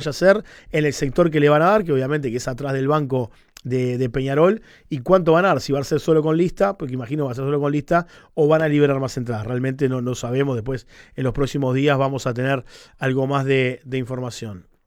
vaya a ser, en el sector que le van a dar, que obviamente que es atrás del banco de Peñarol, y cuánto van a dar, si va a ser solo con lista, porque imagino va a ser solo con lista, o van a liberar más entradas. Realmente no sabemos, después en los próximos días vamos a tener algo más de información.